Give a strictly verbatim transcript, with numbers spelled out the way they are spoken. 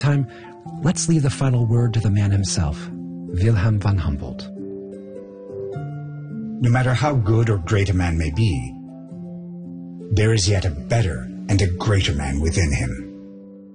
Time, let's leave the final word to the man himself, Wilhelm von Humboldt. No matter how good or great a man may be, there is yet a better and a greater man within him.